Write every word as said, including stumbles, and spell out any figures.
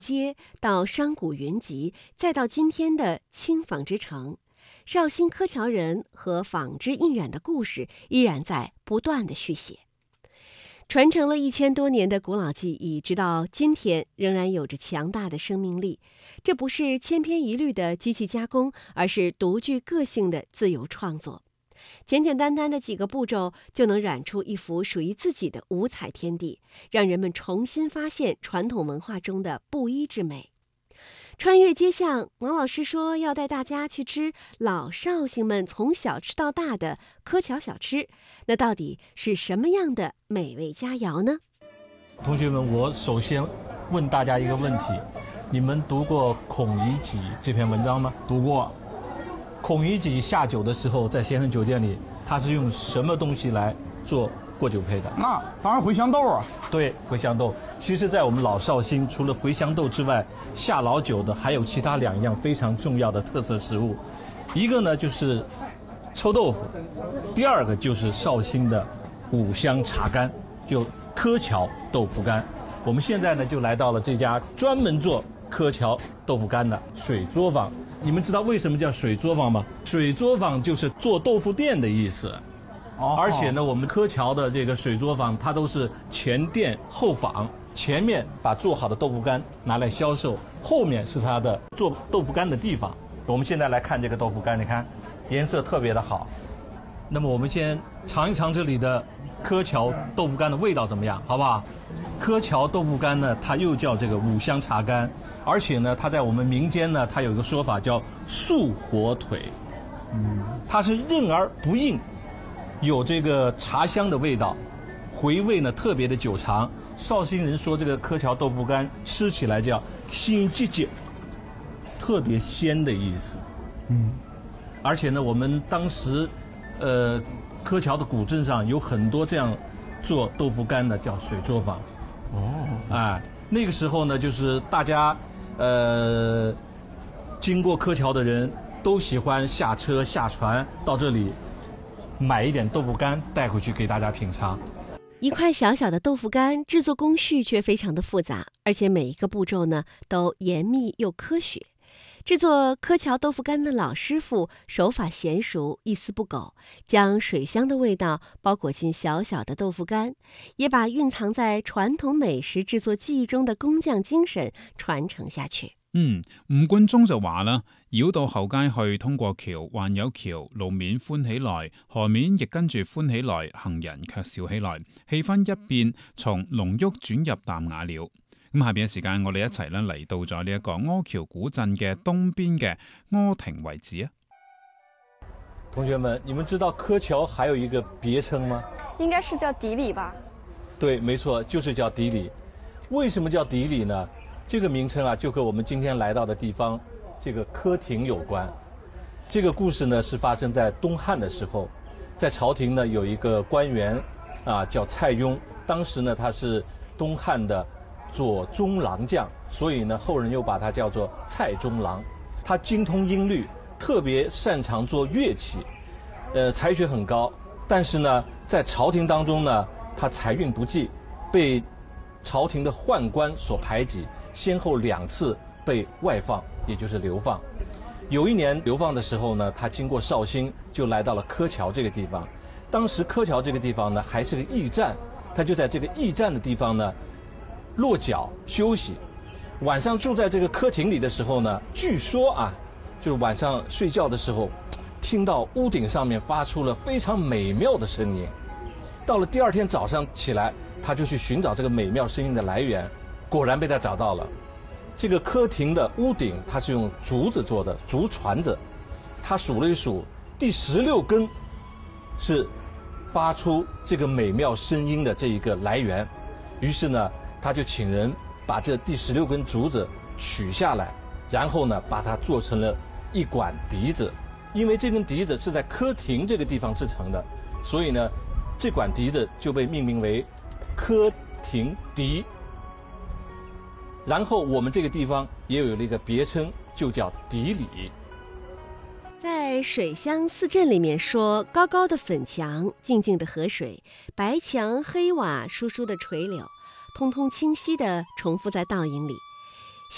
街到商贾云集，再到今天的轻纺织城，绍兴柯桥人和纺织印染的故事依然在不断的续写。传承了一千多年的古老技艺，直到今天仍然有着强大的生命力。这不是千篇一律的机器加工，而是独具个性的自由创作。简简单单的几个步骤，就能染出一幅属于自己的五彩天地，让人们重新发现传统文化中的布衣之美。穿越街巷，王老师说要带大家去吃老绍兴们从小吃到大的柯桥小吃，那到底是什么样的美味佳肴呢？ 同学们，我首先问大家一个问题，你们读过《孔乙己》这篇文章吗？ 读过。 孔乙己下酒的时候，在咸亨酒店里，他是用什么东西来做过酒配的？ 那当然茴香豆啊。 对，茴香豆。其实在我们老绍兴，除了茴香豆之外，下老酒的还有其他两样非常重要的特色食物，一个呢就是臭豆腐，第二个就是绍兴的五香茶干，就柯桥豆腐干。我们现在呢就来到了这家专门做柯桥豆腐干的水作坊。你们知道为什么叫水作坊吗？水作坊就是做豆腐店的意思。而且呢，我们柯桥的这个水作坊，它都是前店后坊，前面把做好的豆腐干拿来销售，后面是它的做豆腐干的地方。我们现在来看这个豆腐干，你看颜色特别的好。那么我们先尝一尝这里的柯桥豆腐干的味道怎么样，好不好？柯桥豆腐干呢，它又叫这个五香茶干，而且呢，它在我们民间呢，它有一个说法叫素火腿，嗯，它是韧而不硬。有这个茶香的味道，回味呢特别的久长。绍兴人说这个柯桥豆腐干吃起来叫鲜唧唧，特别鲜的意思。嗯，而且呢，我们当时，呃，柯桥的古镇上有很多这样做豆腐干的，叫水作坊。哦，哎，那个时候呢，就是大家，呃，经过柯桥的人都喜欢下车下船到这里。买一点豆腐干带回去给大家品尝。 一块小小的豆腐干，制作工序却非常的复杂，而且每一个步骤呢都严密又科学。制作柯桥豆腐干的老师傅手法娴熟，一丝不苟，将水香的味道包裹进小小的豆腐干，也把蕴藏在傳統美食製作技藝中的工匠精神傳承下去。 嗯，吳冠中就話啦，繞到後街去，通過橋，還有橋，路面歡起來，河面亦跟住歡起來，行人卻笑起來，氣氛一變，從濃郁轉入淡雅了。咁下邊嘅時間，我哋一齊咧嚟到咗呢一個柯橋古鎮嘅東邊嘅柯亭遺址啊。 同學們，你們知道柯橋還有一個別稱嗎？ 應該是叫底里吧？ 對，沒錯，就是叫底里。為什麼叫底里呢？這個名稱啊，就和我們今天來到的地方，這個柯亭有關。這個故事呢，是發生在東漢的時候，在朝廷呢有一個官員，啊叫蔡邕，當時呢他是東漢的左中郎將，所以呢後人又把他叫做蔡中郎。他精通音律，特別擅長做樂器，呃才學很高。但是呢，在朝廷當中呢，他才運不濟，被朝廷的宦官所排擠。先後兩次被外放，也就是流放。有一年流放的時候呢，他經過紹興，就來到了柯橋這個地方。當時柯橋這個地方呢，還是個驛站，他就在這個驛站的地方呢落腳休息。晚上住在這個柯亭裡的時候呢，據說啊，就是晚上睡覺的時候，聽到屋頂上面發出了非常美妙的聲音。到了第二天早上起來，他就去尋找這個美妙聲音的來源。果然被他找到了。這個柯亭的屋頂，它是用竹子做的，竹椽子。他數了一數，第十六根是發出這個美妙聲音的這一個來源。於是呢，他就請人把這第十六根竹子取下來，然後呢，把它做成了一管笛子。因為這根笛子是在柯亭這個地方製成的，所以呢，這管笛子就被命名為柯亭笛。然後我們這個地方也有了一個別稱，就叫底里。 在水鄉四鎮裡面說，高高的粉牆，靜靜的河水，白牆黑瓦，疏疏的垂柳，通通清晰地重複在倒影裡。